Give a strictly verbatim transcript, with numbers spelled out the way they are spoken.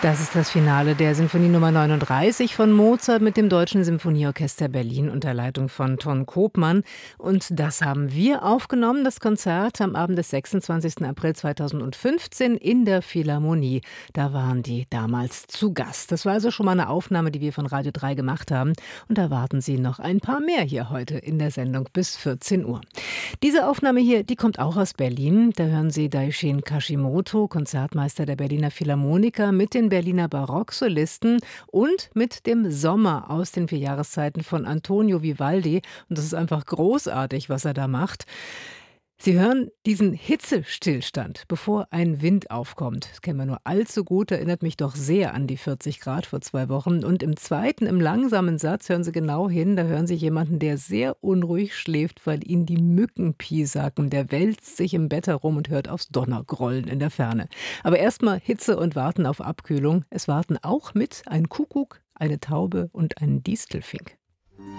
Das ist das Finale der Sinfonie Nummer neununddreißig von Mozart mit dem Deutschen Symphonieorchester Berlin unter Leitung von Ton Koopman. Und das haben wir aufgenommen, das Konzert am Abend des sechsundzwanzigsten April zweitausendfünfzehn in der Philharmonie. Da waren die damals zu Gast. Das war also schon mal eine Aufnahme, die wir von Radio drei gemacht haben. Und da warten Sie noch ein paar mehr hier heute in der Sendung bis vierzehn Uhr. Diese Aufnahme hier, die kommt auch aus Berlin. Da hören Sie Daishin Kashimoto, Konzertmeister der Berliner Philharmoniker, mit den Berliner Barocksolisten und mit dem Sommer aus den vier Jahreszeiten von Antonio Vivaldi. Und das ist einfach großartig, was er da macht. Sie hören diesen Hitzestillstand, bevor ein Wind aufkommt. Das kennen wir nur allzu gut, erinnert mich doch sehr an die vierzig Grad vor zwei Wochen. Und im zweiten, im langsamen Satz, hören Sie genau hin, da hören Sie jemanden, der sehr unruhig schläft, weil ihn die Mücken piesacken. Der wälzt sich im Bett herum und hört aufs Donnergrollen in der Ferne. Aber erstmal Hitze und Warten auf Abkühlung. Es warten auch mit ein Kuckuck, eine Taube und ein Distelfink.